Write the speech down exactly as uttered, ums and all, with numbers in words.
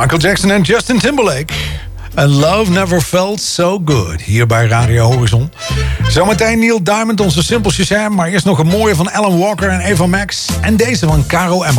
Michael Jackson en Justin Timberlake. And Love Never Felt So Good. Hier bij Radio Horizon. Zometeen Neil Diamond, onze Simple Shazam. Maar eerst nog een mooie van Alan Walker en Eva Max. En deze van Caro Emmer.